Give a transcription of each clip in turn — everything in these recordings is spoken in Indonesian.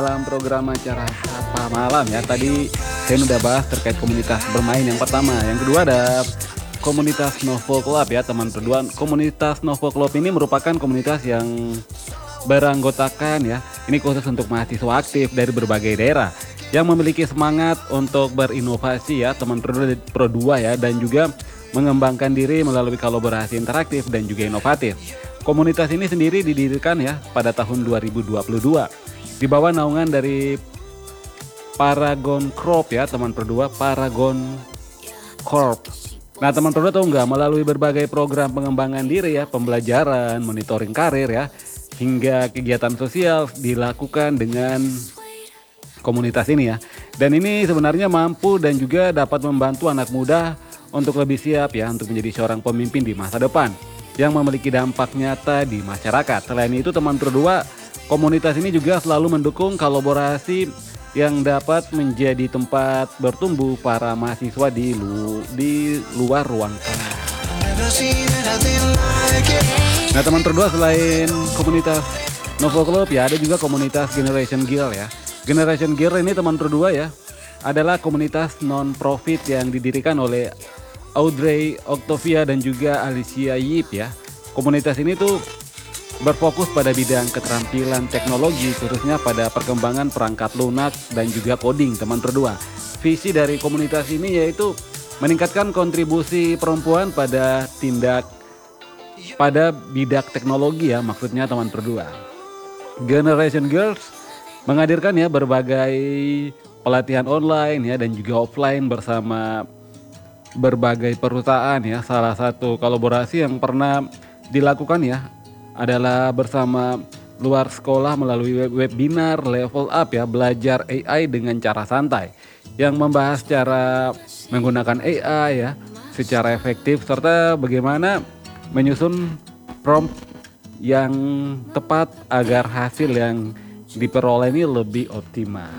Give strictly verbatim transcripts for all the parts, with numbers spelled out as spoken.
Dalam program acara Sapa Malam ya, tadi saya udah bahas terkait komunitas bermain yang pertama. Yang kedua ada komunitas Novo Club ya teman berdua. Komunitas Novo Club ini merupakan komunitas yang beranggotakan ya, ini khusus untuk mahasiswa aktif dari berbagai daerah yang memiliki semangat untuk berinovasi ya teman berdua Pro dua ya, dan juga mengembangkan diri melalui kolaborasi interaktif dan juga inovatif. Komunitas ini sendiri didirikan ya pada tahun dua ribu dua puluh dua di bawah naungan dari Paragon Corp ya teman berdua, Paragon Corp. Nah teman berdua tahu nggak, melalui berbagai program pengembangan diri ya, pembelajaran, monitoring karir ya, hingga kegiatan sosial dilakukan dengan komunitas ini ya. Dan ini sebenarnya mampu dan juga dapat membantu anak muda untuk lebih siap ya untuk menjadi seorang pemimpin di masa depan yang memiliki dampak nyata di masyarakat. Selain itu teman berdua, komunitas ini juga selalu mendukung kolaborasi yang dapat menjadi tempat bertumbuh para mahasiswa di, lu, di luar ruang kelas. Nah teman berdua, selain komunitas Novo Club ya, ada juga komunitas Generation Girl ya. Generation Girl ini teman berdua ya, adalah komunitas non-profit yang didirikan oleh Audrey Octavia dan juga Alicia Yip ya. Komunitas ini tuh berfokus pada bidang keterampilan teknologi, khususnya pada perkembangan perangkat lunak dan juga coding teman berdua. Visi dari komunitas ini yaitu meningkatkan kontribusi perempuan pada tindak pada bidang teknologi ya, maksudnya teman berdua. Generation Girls menghadirkan ya berbagai pelatihan online ya dan juga offline bersama berbagai perusahaan ya. Salah satu kolaborasi yang pernah dilakukan ya adalah bersama luar sekolah melalui web webinar level up ya, belajar A I dengan cara santai, yang membahas cara menggunakan A I ya secara efektif serta bagaimana menyusun prompt yang tepat agar hasil yang diperoleh ini lebih optimal.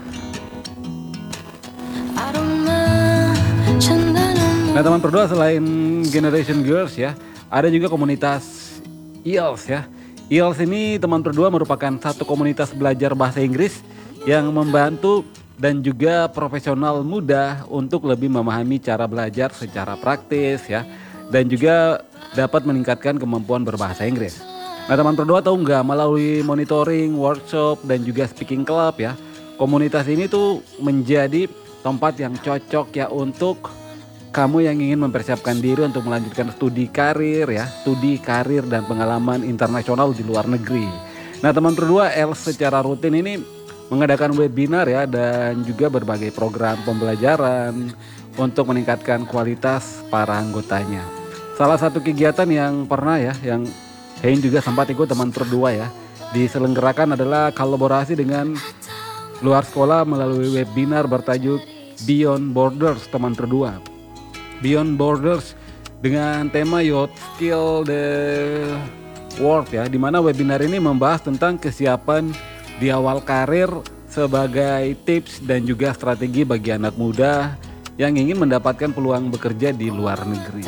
Nah teman berdua, selain Generation Girls ya, ada juga komunitas I E L T S ya. I E L T S ini teman berdua merupakan satu komunitas belajar bahasa Inggris yang membantu dan juga profesional muda untuk lebih memahami cara belajar secara praktis ya, dan juga dapat meningkatkan kemampuan berbahasa Inggris. Nah teman berdua tahu nggak, melalui monitoring, workshop dan juga speaking club ya, komunitas ini tuh menjadi tempat yang cocok ya untuk kamu yang ingin mempersiapkan diri untuk melanjutkan studi karir ya, studi karir dan pengalaman internasional di luar negeri. Nah teman berdua, I E L T S secara rutin ini mengadakan webinar ya dan juga berbagai program pembelajaran untuk meningkatkan kualitas para anggotanya. Salah satu kegiatan yang pernah ya, yang Hein juga sempat ikut teman berdua ya, diselenggarakan adalah kolaborasi dengan luar sekolah melalui webinar bertajuk Beyond Borders teman berdua. Beyond Borders dengan tema Your Skill the World ya, dimana webinar ini membahas tentang kesiapan di awal karir sebagai tips dan juga strategi bagi anak muda yang ingin mendapatkan peluang bekerja di luar negeri.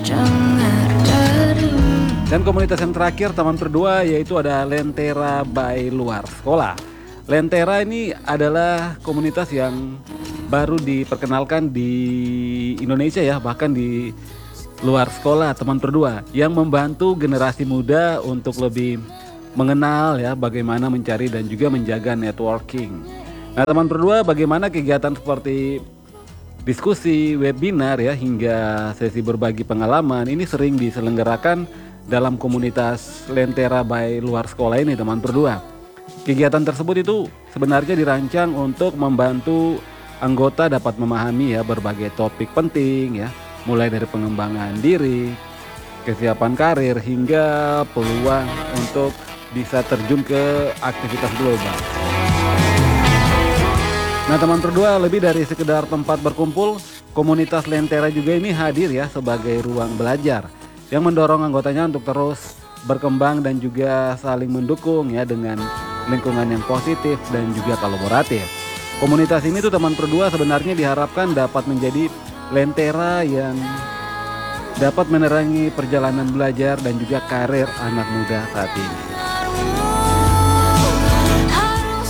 Dan komunitas yang terakhir teman berdua yaitu ada Lentera by Luar Sekolah. Lentera ini adalah komunitas yang baru diperkenalkan di Indonesia ya, bahkan di luar sekolah teman berdua, yang membantu generasi muda untuk lebih mengenal ya bagaimana mencari dan juga menjaga networking. Nah teman berdua, bagaimana kegiatan seperti diskusi, webinar ya, hingga sesi berbagi pengalaman ini sering diselenggarakan dalam komunitas Lentera by Luar Sekolah ini teman berdua. Kegiatan tersebut itu sebenarnya dirancang untuk membantu anggota dapat memahami ya berbagai topik penting ya, mulai dari pengembangan diri, kesiapan karir hingga peluang untuk bisa terjun ke aktivitas global. Nah teman berdua, lebih dari sekedar tempat berkumpul, komunitas Lentera juga ini hadir ya sebagai ruang belajar yang mendorong anggotanya untuk terus berkembang dan juga saling mendukung ya dengan lingkungan yang positif dan juga kolaboratif. Komunitas ini tuh teman berdua sebenarnya diharapkan dapat menjadi lentera yang dapat menerangi perjalanan belajar dan juga karir anak muda saat ini.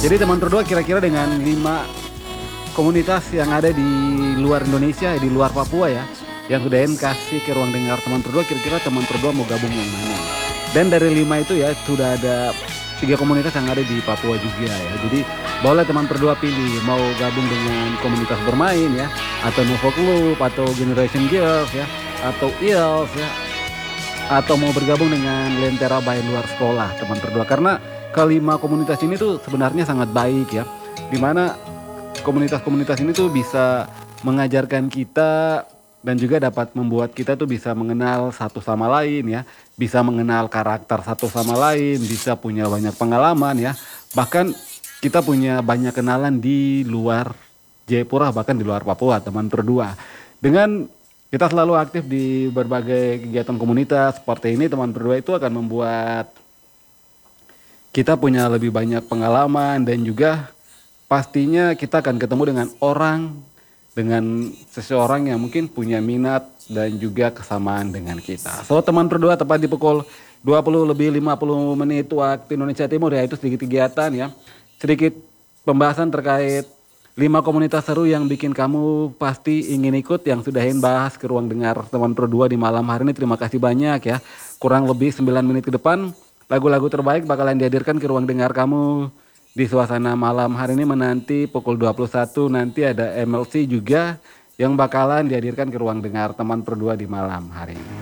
Jadi teman berdua kira-kira dengan lima komunitas yang ada di luar Indonesia, di luar Papua ya, yang sudah kasih ke ruang dengar teman berdua, kira-kira teman berdua mau gabung yang mana? Dan dari lima itu ya sudah ada tiga komunitas yang ada di Papua juga ya. Jadi boleh teman berdua pilih mau gabung dengan komunitas bermain ya, atau Novo Club, atau Generation Girls ya, atau I E L S ya, atau mau bergabung dengan Lentera by luar sekolah teman berdua. Karena kelima komunitas ini tuh sebenarnya sangat baik ya, dimana komunitas-komunitas ini tuh bisa mengajarkan kita dan juga dapat membuat kita tuh bisa mengenal satu sama lain ya, bisa mengenal karakter satu sama lain, bisa punya banyak pengalaman ya, bahkan kita punya banyak kenalan di luar Jayapura, bahkan di luar Papua teman berdua. Dengan kita selalu aktif di berbagai kegiatan komunitas seperti ini, teman berdua itu akan membuat kita punya lebih banyak pengalaman dan juga pastinya kita akan ketemu dengan orang, dengan seseorang yang mungkin punya minat dan juga kesamaan dengan kita. So teman berdua, tepat di pukul dua puluh lebih lima puluh menit waktu Indonesia Timur ya, itu sedikit kegiatan ya. Sedikit pembahasan terkait lima komunitas seru yang bikin kamu pasti ingin ikut, yang sudah bahas ke ruang dengar teman berdua di malam hari ini. Terima kasih banyak ya. Kurang lebih sembilan menit ke depan lagu-lagu terbaik bakalan dihadirkan ke ruang dengar kamu di suasana malam hari ini. Menanti pukul dua puluh satu nanti ada M L C juga yang bakalan dihadirkan ke ruang dengar teman berdua di malam hari ini.